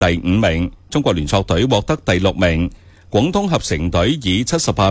第5名，中國聯塑隊獲得第6名。廣東合成隊以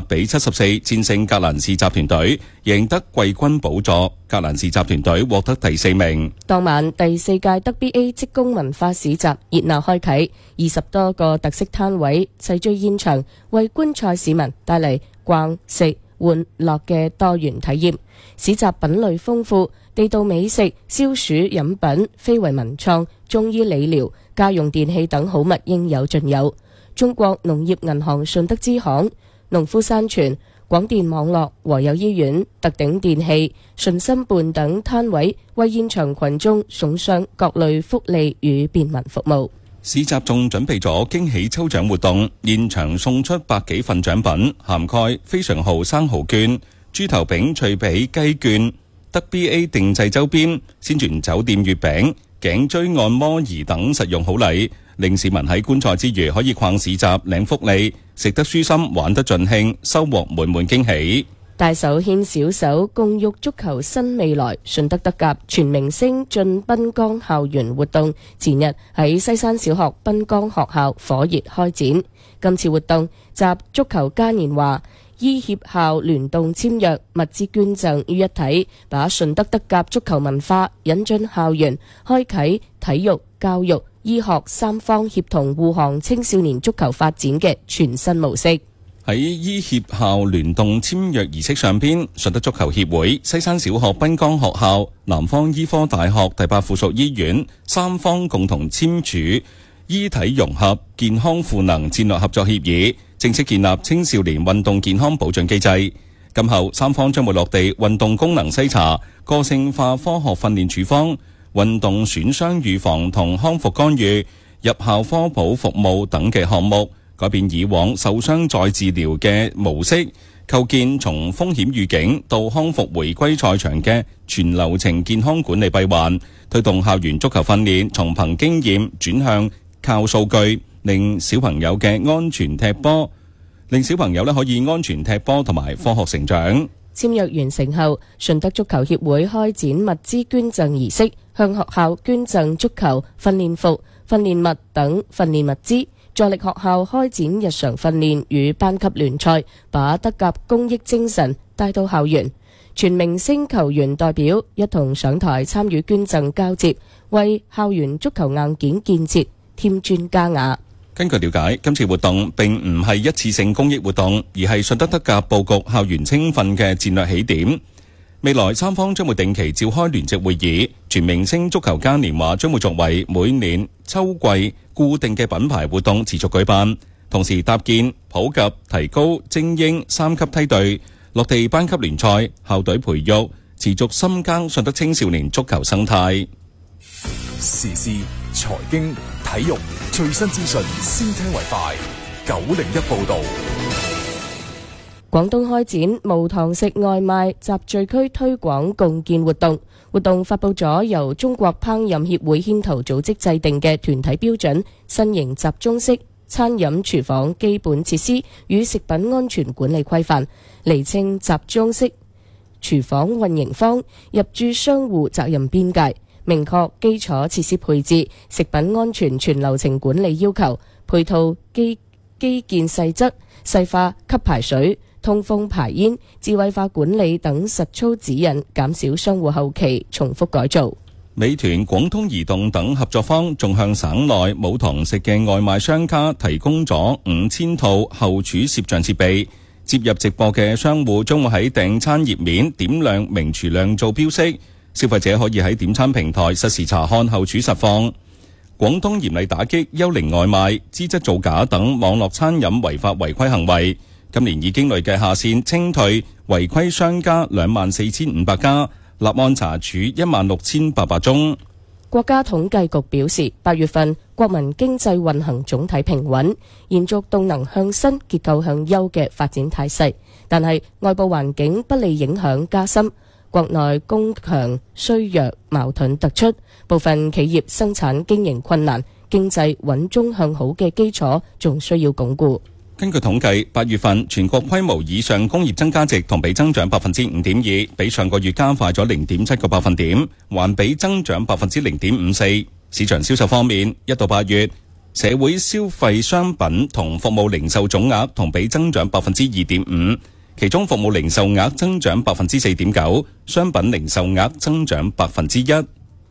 78-74戰勝格蘭仕集團隊，贏得季軍寶座。格蘭仕集團隊獲得第4名。 當晚第4屆 WBA 職工文化市集熱鬧開啟，20多個特色攤位齊聚現場，為觀賽市民帶嚟逛、食、玩樂嘅多元體驗。市集品類豐富，地道美食、消暑飲品、非遺文創、中醫理療、家用電器等好物應有盡有。中國農業銀行順德支行、農夫山泉、廣電網絡、和友醫院、特鼎電器、順心伴等攤位為現場群眾送上各類福利與便民服務。 市集仲準備咗驚喜抽獎活動，現場送出百幾份獎品，涵蓋非常號生蠔券、豬頭餅脆皮雞券、WBA 定製周邊、仙泉酒店月餅、頸椎按摩儀等實用好禮，令市民喺觀賽之餘可以逛市集領福利，食得舒心，玩得盡興，收穫滿滿驚喜。 大手牽小手，共築足球新未來。順德德甲全明星進濱江校園活動前日喺西山小學濱江學校火熱開展。今次活動集足球嘉年華、醫協校聯動簽約、物資捐贈於一體，把順德德甲足球文化引進校園，開啟體育、教育、醫學三方協同護航青少年足球發展嘅全新模式。 喺醫協校聯動簽約儀式上邊，順德足球協會、西山小學濱江學校、南方醫科大學第8附屬醫院三方共同簽署醫體融合健康賦能戰略合作協議，正式建立青少年運動健康保障機制。今後三方將會落地運動功能篩查、個性化科學訓練處方、運動損傷預防同康復干預、入校科普服務等嘅項目，改變以往受傷再治療嘅模式，構建從風險預警到康復回歸賽場嘅全流程健康管理閉環，推動校園足球訓練從憑經驗轉向靠數據，令小朋友嘅安全踢波，令小朋友可以安全踢波同埋科學成長。 簽約完成後，順德足球協會開展物資捐贈儀式，向學校捐贈足球訓練服、訓練物等訓練物資，助力學校開展日常訓練與班級聯賽，把德甲公益精神帶到校園。全明星球員代表一同上台參與捐贈交接，為校園足球硬件建設添磚加瓦。 根據了解，今次活動並唔係一次性公益活動，而係順德德甲佈局校園青訓嘅戰略起點。未來三方將會定期召開聯席會議，全明星足球嘉年華將會作為每年秋季固定嘅品牌活動持續舉辦，同時搭建普及提高精英3級梯隊、落地班級聯賽、校隊培育，持續深耕順德青少年足球生態。 時事、財經、體育最新資訊，先聽為快。901報道。 廣東開展無堂食外賣集聚區推廣共建活動，活動發布咗由中國烹飪協會牽頭組織制定嘅團體標準新型集中式餐飲廚房基本設施與食品安全管理規範，釐清集中式廚房運營方、入駐商戶責任邊界，明確基礎設施配置、食品安全全流程管理要求、配套基建細則、細化吸排水、通風排煙、智慧化管理等實操指引，減少商戶後期重複改造。 美團、廣通移動等合作方仲向省內冇堂食嘅外賣商家提供咗5000套後廚攝像設備，接入直播嘅商戶將會喺訂餐頁面點亮明廚亮做標識，消費者可以喺點餐平台實時查看後廚實況。廣東嚴厲打擊幽靈外賣、資質造假等網絡餐飲違法違規行為。今年已經累計下線清退違規商家24500家，立案查處16800宗。 國家統計局表示，8月份國民經濟運行總體平穩，延續動能向新、結構向優嘅發展態勢，但係外部環境不利影響加深，國內供強需弱矛盾突出，部分企業生產經營困難，經濟穩中向好嘅基礎仲需要鞏固。 根據統計，8月份全國規模以上工業增加值同比增長5.2%，比上個月加快咗0.7個百分點，環比增長0.54%。市場銷售方面，1到8月社會消費商品同服務零售總額同比增長 2.5%， 其中服務零售額增長 4.9%， 商品零售額增長 1%。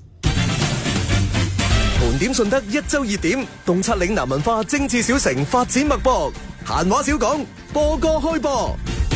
盤點順德一周熱點，洞察嶺南文化精緻小城發展脈搏。閒話少講，播歌開播。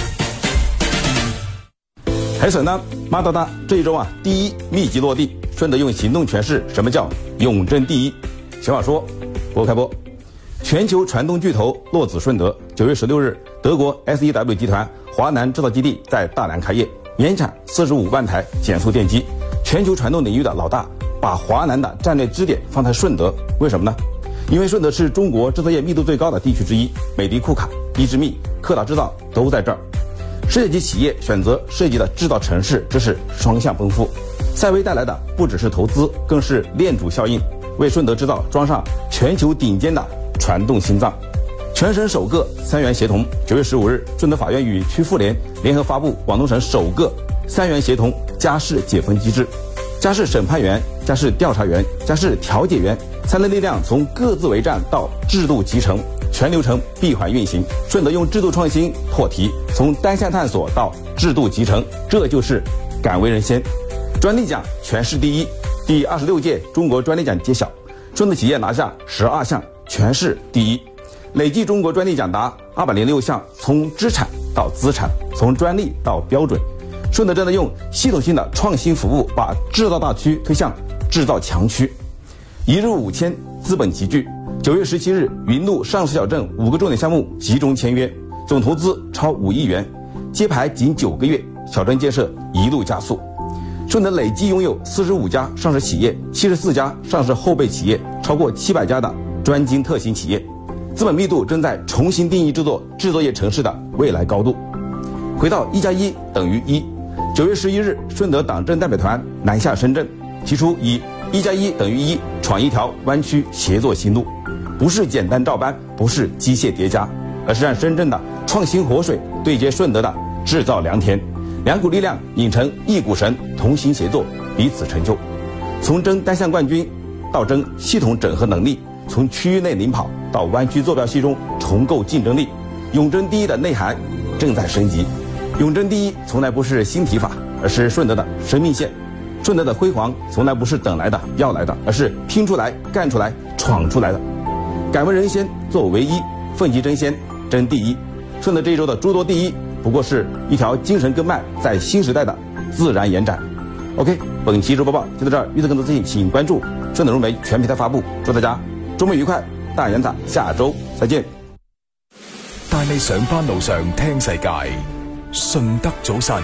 喺順德媽多達這一周第一密集落地，順德用行動詮釋什麼叫永爭第一。閒話說，播開播。全球傳動巨頭洛子順德9月16日，德國 SEW 集團華南製造基地在大南開業，年產45萬台減速電機，全球傳動領域的老大，把華南的戰略支點放在順德，為什麼呢？因為順德是中國製造業密度最高的地區之一，美的庫卡、伊之密、科大製造都在這兒。世界級企業選擇設計的製造城市，這是雙向奔赴。賽威帶來的不只是投資，更是鏈主效應，為順德製造裝上全球頂尖的傳動心臟。全省首個3元協同，9月15日，順德法院與區婦聯聯合發布廣東省首個3元協同家事解分機制。家事審判員、家事調查員、家事調解員3類力量從各自為戰到制度集成，全流程閉環運行。順德用制度創新破題，從單項探索到制度集成，這就是敢為人先。專利獎全市第一，第26屆中國專利獎揭曉，順德企業拿下12項，全市第一，累計中國專利獎達206項，從知產到資產，從專利到標準。順德真的用系統性的創新服務，把製造大區推向製造強區。1日5000，資本集聚。9月17日，雲麓上市小鎮5個重點項目集中簽約，總投資超5億元，揭牌僅9個月，小鎮建設一路加速。順德累計擁有45家上市企業，74家上市後備企業，超過700家的專精特新企業，資本密度正在重新定義製作業城市的未來高度。回到1+1等於1。9月11日，順德黨政代表團南下深圳，提出以1+1等於1闖一條灣區協作新路，不是簡單照搬，不是機械疊加，而是讓深圳的創新活水對接順德的製造良田，兩股力量拧成一股繩，同心協作，彼此成就。從爭單項冠軍到爭系統整合能力，從區域內領跑到灣區坐標系中重構競爭力，永爭第一的內涵正在升級。永爭第一從來不是新提法，而是順德的生命線。順德的輝煌從來不是等來的要來的，而是拼出來幹出來闖出來的。敢為人先，做唯一，奮擊爭先，爭第一。順德這一周的諸多第一，不過是一條精神根脈在新時代的自然延展。OK， 本期周播報就到這兒，遇到更多資訊請關注順德融媒全平台發布。祝大家周末愉快，大人仔，下周再見。 帶你上班路上聽世界，順德早晨。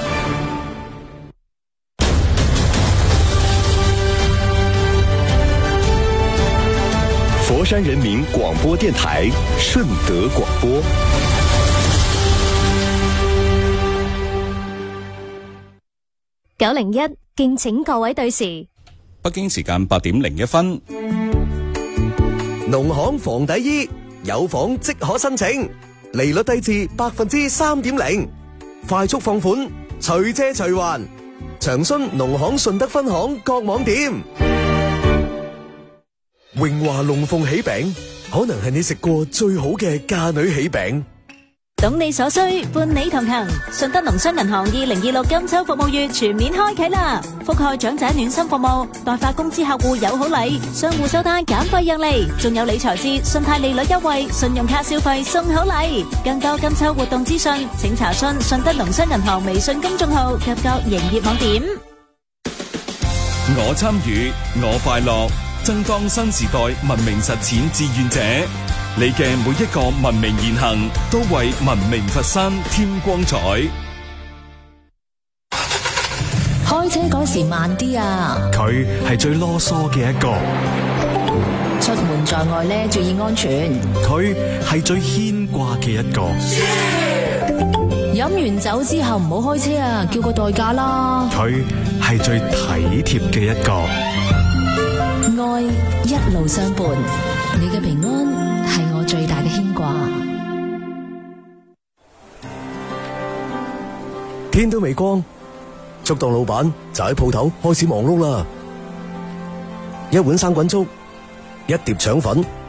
佛山人民廣播電台順德廣播。 901，敬請各位對時。 北京時間8點01分。 農行房底衣有房即可申請，利率低至3.0%，快速放款，隨借隨還。詳詢農行順德分行各網店。榮華龍鳳喜餅，可能係你食過最好嘅嫁女喜餅。 懂你所需，伴你同行。順德農商銀行2026金秋服務月全面開啟啦！覆蓋長者暖心服務，代發工資客戶有好禮，商戶收單減費讓利，仲有理財節、信貸利率優惠、信用卡消費送好禮。更多金秋活動資訊，請查詢順德農商銀行微信公眾號及各營業網點。 我參與，我快樂，爭當新時代文明實踐志願者。你嘅每一個文明言行，都為文明佛山添光彩。 開車嗰時慢啲啊！ 佢係最囉嗦嘅一個。 出門在外咧，注意安全。 佢係最牽掛嘅一個。 飲完酒之後唔好開車啊，叫個代駕啦。 佢係最體貼嘅一個。 愛一路相伴，你嘅平安係我最大嘅牽掛。 天都未光，粥檔老闆就喺鋪頭開始忙碌啦。一碗生滾粥，一碟腸粉，